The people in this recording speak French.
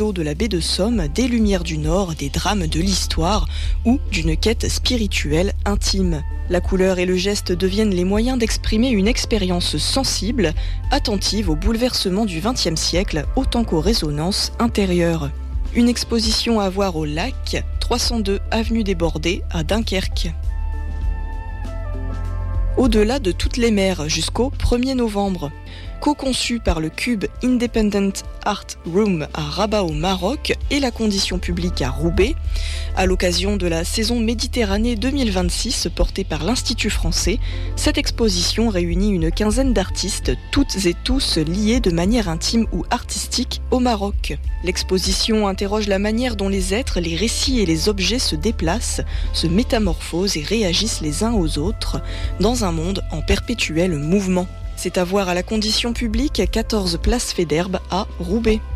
d'eau de la baie de Somme, des lumières du Nord, des drames de l'histoire ou d'une quête spirituelle intime. La couleur et le geste deviennent les moyens d'exprimer une expérience sensible, attentive aux bouleversements du XXe siècle autant qu'aux résonances intérieures. Une exposition à voir au Lac, 302 avenue des Bordées à Dunkerque. Au-delà de toutes les mers jusqu'au 1er novembre. Co-conçu par le Cube Independent Art Room à Rabat au Maroc et la Condition publique à Roubaix, à l'occasion de la saison Méditerranée 2026 portée par l'Institut français, cette exposition réunit une quinzaine d'artistes, toutes et tous liés de manière intime ou artistique au Maroc. L'exposition interroge la manière dont les êtres, les récits et les objets se déplacent, se métamorphosent et réagissent les uns aux autres dans un monde en perpétuel mouvement. C'est à voir à la Condition publique, 14 place Faidherbe à Roubaix.